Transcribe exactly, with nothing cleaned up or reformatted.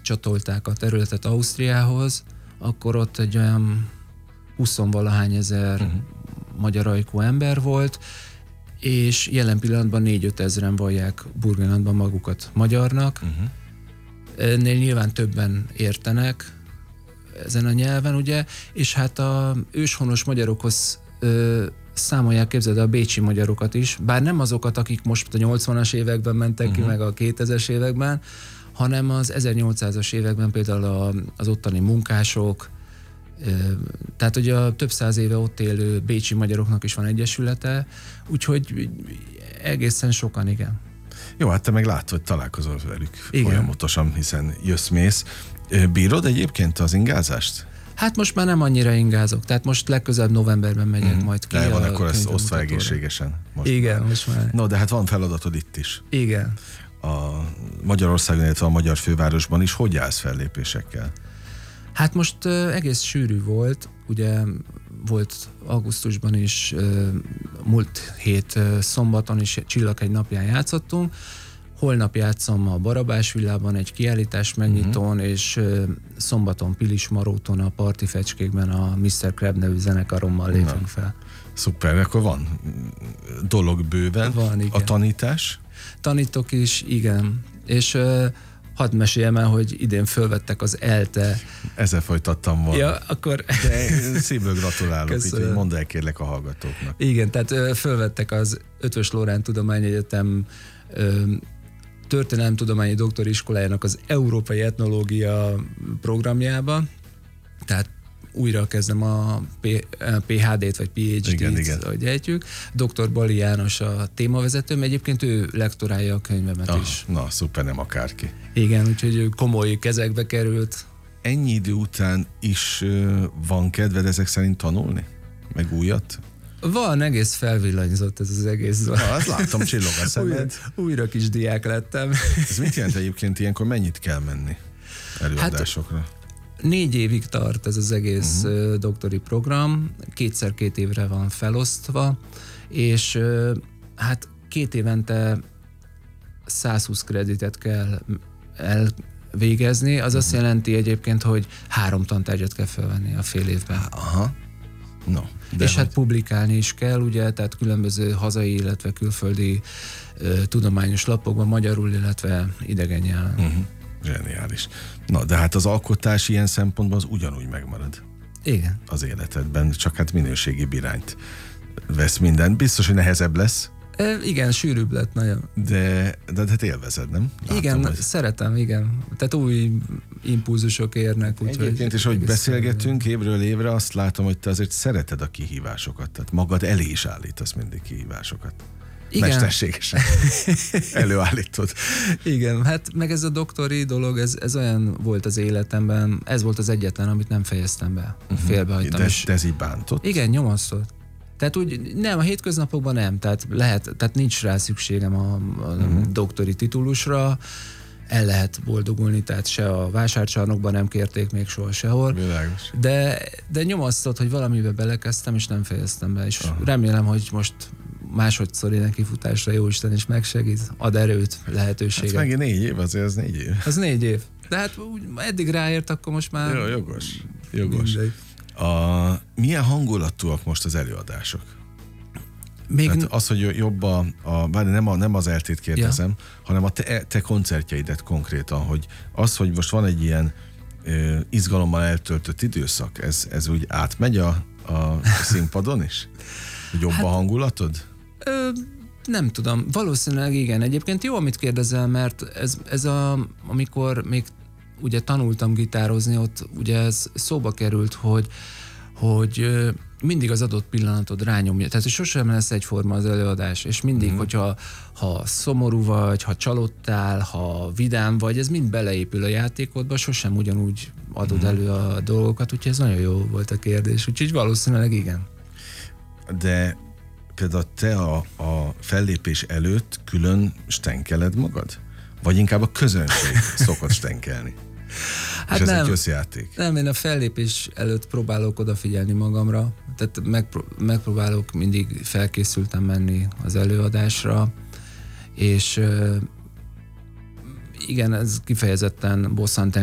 átcsatolták a területet Ausztriához, akkor ott egy olyan huszonvalahány ezer uh-huh. magyar ajkú ember volt, és jelen pillanatban négy-öt ezeren vallják Burgenlandban magukat magyarnak. Uh-huh. Ennél nyilván többen értenek ezen a nyelven, ugye, és hát a őshonos magyarokhoz ö, számolják, képzeld, a bécsi magyarokat is, bár nem azokat, akik most a nyolcvanas években mentek uh-huh. ki, meg a kétezres években, hanem az ezernyolcszázas években például a, az ottani munkások, ö, tehát ugye a több száz éve ott élő bécsi magyaroknak is van egyesülete, úgyhogy egészen sokan, igen. Jó, hát te meg látod, hogy találkozol velük igen. folyamatosan, hiszen jössz-mész. Bírod egyébként az ingázást? Hát most már nem annyira ingázok, tehát most legközelebb novemberben megyek mm. majd ki. De van, akkor ezt osztva egészségesen. Most igen, már. most már. No, de hát van feladatod itt is. Igen. A Magyarországon, illetve a magyar fővárosban is hogy állsz fellépésekkel? Hát most uh, egész sűrű volt, ugye volt augusztusban is, uh, múlt hét uh, szombaton is Csillag egy napján játszottunk. Holnap játszom a Barabás villában egy kiállítás megnyitón, uh-huh. és uh, szombaton Pilismaróton a Parti Fecskékben a miszter Crab nevű zenekarommal lépünk Na. fel. Szuper, akkor van dolog bőven. Van, igen. A tanítás? Tanítok is, igen. És uh, hadd meséljem el, hogy idén fölvettek az ELTE. Ezzel folytattam volna. Ja, akkor... De szívből gratulálok, így, hogy mondd el kérlek a hallgatóknak. Igen, tehát uh, fölvettek az Eötvös Loránd Tudományegyetem uh, történelemtudományi doktoriskolájának az Európai Etnológia programjába, tehát újra kezdem a pé há dét vagy pé há dét, igen, igen. ahogy ejtjük. doktor Bali János a témavezetőm, egyébként ő lektorálja a könyvemet ah, is. Na, szuper, nem akárki. Igen, úgyhogy ő komoly kezekbe került. Ennyi idő után is uh, van kedved ezek szerint tanulni? Meg újat? Van, egész felvillanyzott ez az egész. Na, azt látom, csillog a szemed. Újra, újra kis diák lettem. Ez mit jelent egyébként ilyenkor? Mennyit kell menni előadásokra? Hát, négy évig tart ez az egész uh-huh. doktori program, kétszer két évre van felosztva, és hát két évente százhúsz kreditet kell elvégezni, az uh-huh. azt jelenti egyébként, hogy három tantárgyat kell felvenni a fél évben. Aha. No, de és hogy... hát publikálni is kell, ugye, tehát különböző hazai, illetve külföldi uh, tudományos lapokban, magyarul, illetve idegen nyelven. Uh-huh. Zseniális. Na, de hát az alkotás ilyen szempontból az ugyanúgy megmarad. Igen. Az életedben, csak hát minőségi irányt vesz minden. Biztos, hogy nehezebb lesz. E, igen, sűrűbb lett nagyon. De, de hát élvezed, nem? Látom, igen, hogy... szeretem, igen. Tehát új impulzusok érnek. Egyébként is, hogy beszélgetünk évről évre, azt látom, hogy te azért szereted a kihívásokat. Tehát magad elé is állítasz mindig kihívásokat. Igen. Mesterségesen előállítod. Igen, hát meg ez a doktori dolog, ez, ez olyan volt az életemben, ez volt az egyetlen, amit nem fejeztem be. Uh-huh. Félbehagytam. De, de ez így bántott? Igen, nyomasztott. Tehát úgy nem, a hétköznapokban nem, tehát lehet, tehát nincs rá szükségem a, a uh-huh. doktori titulusra, el lehet boldogulni, tehát se a vásárcsarnokban nem kérték még soha sehol. Világos. De, de nyomasztott, hogy valamibe belekezdtem, és nem fejeztem be, és uh-huh. remélem, hogy most másodszori nekifutásra jóisten is megsegít, ad erőt, lehetőséget. Hát megint négy év, azért az négy év. Az négy év. De hát úgy eddig ráért, akkor most már... Jó, jogos. Jogos. A, milyen hangulatúak most az előadások? Még hát az, hogy jobb a, a bár nem, a, nem az eltét kérdezem, ja. hanem a te, te koncertjeidet konkrétan, hogy az, hogy most van egy ilyen ö, izgalommal eltöltött időszak, ez, ez úgy átmegy a, a színpadon is? Jobb hát, a hangulatod? Ö, nem tudom, valószínűleg igen. Egyébként jó, amit kérdezel, mert ez, ez a, amikor még ugye tanultam gitározni, ott ugye ez szóba került, hogy, hogy mindig az adott pillanatod rányomja. Tehát, hogy sosem lesz egyforma az előadás, és mindig, mm. hogyha ha szomorú vagy, ha csalódtál, ha vidám vagy, ez mind beleépül a játékodba, sosem ugyanúgy adod mm. elő a dolgokat, úgyhogy ez nagyon jó volt a kérdés, úgyhogy valószínűleg igen. De például te a, a fellépés előtt külön stenkeled magad? Vagy inkább a közönség szokott stenkelni? Hát és ez nem, egy összjáték. Nem, én a fellépés előtt próbálok odafigyelni magamra, tehát megpró- megpróbálok mindig felkészülten menni az előadásra, és igen, ez kifejezetten bosszant